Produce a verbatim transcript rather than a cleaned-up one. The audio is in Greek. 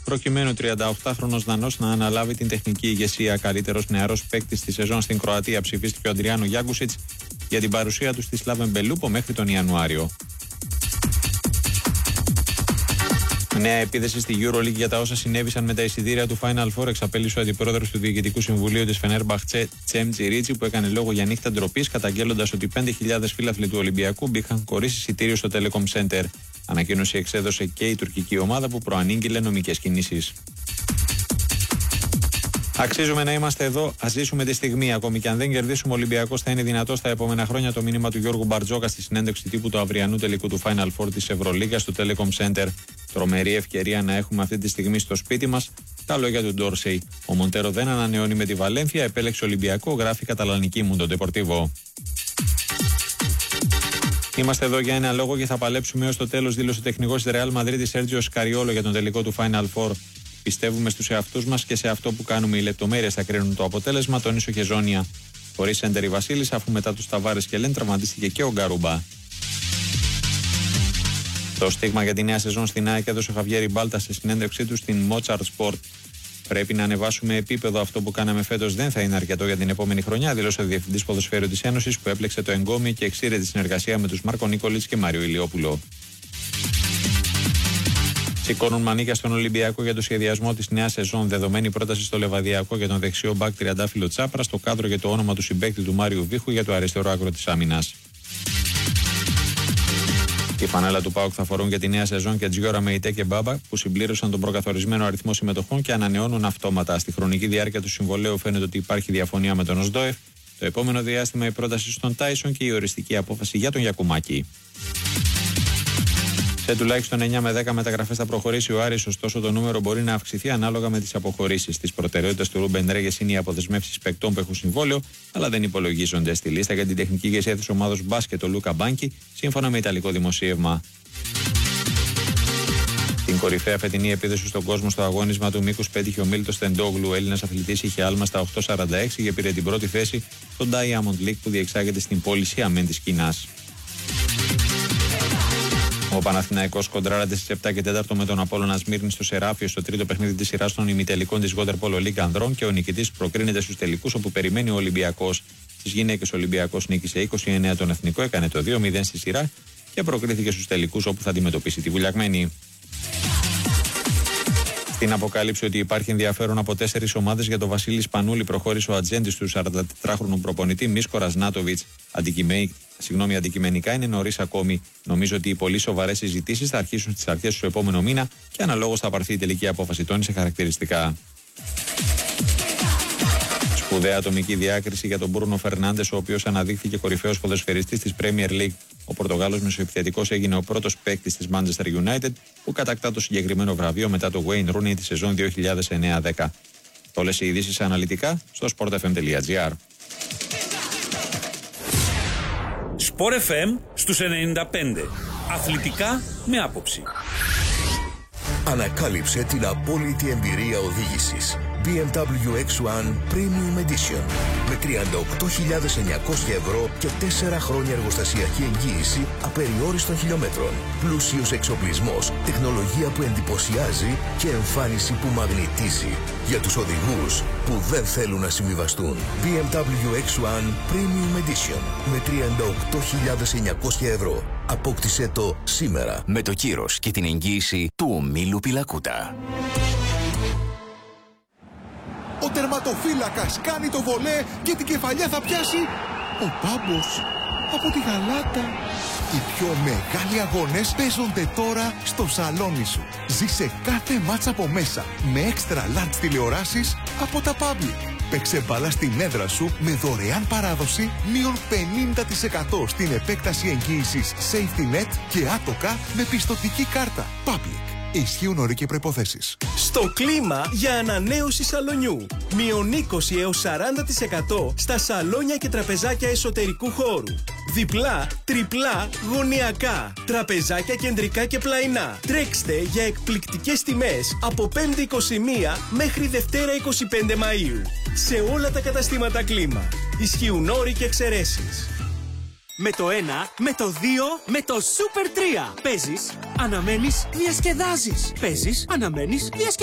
προκειμένου ο τριανταοκτάχρονος Δανός να αναλάβει την τεχνική ηγεσία. Καλύτερος νεαρός παίκτης τη σεζόν στην Κροατία ψηφίστηκε ο Αντριάνο Γιάγκουσιτς για την παρουσία του στη Σλάβεν Μπελούπο μέχρι τον Ιανουάριο. Νέα επίδεση στη EuroLeague για τα όσα συνέβησαν με τα εισιτήρια του Final Four, εξαπέλυσε ο αντιπρόεδρος του Διοικητικού Συμβουλίου της Φενέρμπαχτσε, Τσέμ Τσιρίτσι, που έκανε λόγο για νύχτα ντροπής, καταγγέλλοντας ότι πέντε χιλιάδες φίλαθλοι του Ολυμπιακού μπήκαν χωρίς εισιτήριο στο Telecom Center. Ανακοίνωση εξέδωσε και η τουρκική ομάδα που προανήγγειλε νομικές κινήσεις. Αξίζουμε να είμαστε εδώ, ας ζήσουμε τη στιγμή. Ακόμη και αν δεν κερδίσουμε, ο Ολυμπιακός θα είναι δυνατός στα επόμενα χρόνια. Το μήνυμα του Γιώργου Μπαρτζόκα στη συνέντευξη τύπου του αυριανού τελικού του Final Four της Ευρωλίγας στο Telecom Center. Τρομερή ευκαιρία να έχουμε αυτή τη στιγμή στο σπίτι μας. Τα λόγια του Ντόρσεϊ. Ο Μοντέρο δεν ανανεώνει με τη Βαλένθια, επέλεξε Ολυμπιακό, γράφει καταλανική μου τον Ντεπορτίβο. Είμαστε εδώ για ένα λόγο και θα παλέψουμε έως το τέλος, δήλωσε ο τεχνικός της Ρεάλ Μαδρίτης Σέρτζιο Σκαριόλο για τον τελικό του Final Four. Πιστεύουμε στους εαυτούς μας και σε αυτό που κάνουμε. Οι λεπτομέρειες θα κρίνουν το αποτέλεσμα, τόνισε ο Χεζόνια. Χωρίς έντερ η Βασίλης, αφού μετά τους Ταβάρες και Λεν τραυματίστηκε και ο Γκαρούμπα. Το στίγμα για τη νέα σεζόν στην ΑΕΚ έδωσε ο Χαβιέρι Μπάλτα σε συνέντευξή του στην Mozart Sport. Πρέπει να ανεβάσουμε επίπεδο. Αυτό που κάναμε φέτος δεν θα είναι αρκετό για την επόμενη χρονιά, δήλωσε ο Διευθυντής Ποδοσφαίρου της Ένωσης, που έπλεξε το εγκόμιο και εξήρε τη συνεργασία με τους Μάρκο Νίκολιτς και Μάριο Ηλιόπουλο. Σηκώνουν μανίκια στον Ολυμπιακό για το σχεδιασμό της νέας σεζόν. Δεδομένη πρόταση στο Λεβαδιακό για τον δεξιό μπακ τριαντάφυλλο Τσάπρα, στο κάδρο για το όνομα του συμπαίκτη του Μάριου Βίχου για το αριστερό άκρο της άμυνας. Η φανέλα του ΠΑΟΚ θα φορούν για τη νέα σεζόν και Τζιόρα Μεϊτέ και Μπάμπα, που συμπλήρωσαν τον προκαθορισμένο αριθμό συμμετοχών και ανανεώνουν αυτόματα. Στη χρονική διάρκεια του συμβολέου φαίνεται ότι υπάρχει διαφωνία με τον Οσδόεφ. Το επόμενο διάστημα η πρόταση στον Τάισον και η οριστική απόφαση για τον Γιακουμάκη. Σε τουλάχιστον εννιά με δέκα μεταγραφές θα προχωρήσει ο Άρης, ωστόσο το νούμερο μπορεί να αυξηθεί ανάλογα με τις αποχωρήσεις. Τις προτεραιότητες του Ρούμπεν Ρέγες είναι οι αποδεσμεύσεις παικτών που έχουν συμβόλαιο, αλλά δεν υπολογίζονται στη λίστα για την τεχνική ηγεσία της ομάδος μπάσκετ του Λούκα Μπάνκι, σύμφωνα με ιταλικό δημοσίευμα. Την κορυφαία φετινή επίδοση στον κόσμο στο αγώνισμα του μήκους πέτυχε ο Μίλτος Τεντόγλου. Ο Έλληνας αθλητής είχε άλμα στα οκτώ σαράντα έξι και πήρε την πρώτη θέση στο Diamond League που διεξάγεται στην πόλη Σιαμέν της Κίνας. Ο Παναθηναϊκός κοντράρατε στις επτά και τέσσερα με τον Απόλλωνα Σμύρνη στο Σεράφιο στο τρίτο παιχνίδι της σειράς των ημιτελικών της Water Polo League Ανδρών και ο νικητής προκρίνεται στους τελικούς, όπου περιμένει ο Ολυμπιακός. Στις γυναίκες ο Ολυμπιακός νίκησε είκοσι εννέα τον Εθνικό, έκανε το δύο μηδέν στη σειρά και προκρίθηκε στους τελικούς, όπου θα αντιμετωπίσει τη Βουλιαγμένη. Στην αποκάλυψη ότι υπάρχει ενδιαφέρον από τέσσερις ομάδες για το Βασίλη Σπανούλη, προχώρησε ο ατζέντης του σαραντατετράχρονου προπονητή Μίσκο Ρασνάτοβιτς. Συγγνώμη, αντικειμενικά είναι νωρίς ακόμη. Νομίζω ότι οι πολύ σοβαρές συζητήσεις θα αρχίσουν στις αρχές του επόμενου μήνα και αναλόγως θα πάρθει η τελική απόφαση, τόνισε χαρακτηριστικά. Σπουδαία ατομική διάκριση για τον Μπρούνο Φερνάντες, ο οποίος αναδείχθηκε κορυφαίος ποδοσφαιριστής της Premier League. Ο Πορτογάλος μεσοεπιθετικός έγινε ο πρώτος παίκτης της Manchester United που κατακτά το συγκεκριμένο βραβείο μετά το Wayne Rooney τη σεζόν δύο χιλιάδες εννέα δέκα. Όλες οι ειδήσεις αναλυτικά στο sportfm.gr. Sport εφ εμ στους ενενήντα πέντε. Αθλητικά με άποψη. Ανακάλυψε την απόλυτη εμπειρία οδήγησης. μπι εμ ντάμπλιου εξ ουάν Premium Edition με τριάντα οκτώ χιλιάδες εννιακόσια ευρώ και τέσσερα χρόνια εργοστασιακή εγγύηση απεριόριστων χιλιόμετρων. Πλούσιος εξοπλισμός, τεχνολογία που εντυπωσιάζει και εμφάνιση που μαγνητίζει. Για τους οδηγούς που δεν θέλουν να συμβιβαστούν. μπι εμ ντάμπλιου εξ ουάν Premium Edition με τριάντα οκτώ χιλιάδες εννιακόσια ευρώ. Απόκτησέ το σήμερα με το κύρος και την εγγύηση του ομίλου Πιλακούτα. Ο τερματοφύλακας κάνει το βολέ και την κεφαλιά θα πιάσει ο Πάμπος από τη Γαλάτα. Οι πιο μεγάλοι αγώνες παίζονται τώρα στο σαλόνι σου. Ζήσε κάθε μάτς από μέσα με extra large τηλεοράσεις από τα Public. Παίξε μπάλα στην έδρα σου με δωρεάν παράδοση μείον πενήντα τοις εκατό στην επέκταση εγγύησης Safety Net και άτοκα με πιστωτική κάρτα. Public. Ισχύουν όροι και προϋποθέσεις. Στο κλίμα για ανανέωση σαλονιού. Μείον είκοσι έως σαράντα τοις εκατό στα σαλόνια και τραπεζάκια εσωτερικού χώρου. Διπλά, τριπλά, γωνιακά. Τραπεζάκια κεντρικά και πλαϊνά. Τρέξτε για εκπληκτικές τιμές από πέμπτη είκοσι μία μέχρι Δευτέρα είκοσι πέντε Μαΐου. Σε όλα τα καταστήματα κλίμα. Ισχύουν όροι και εξαιρέσεις. Με το ένα, με το δύο, με το Super τρία. Παίζεις, αναμένεις, διασκεδάζεις. Παίζεις, αναμένεις, διασκεδάζεις.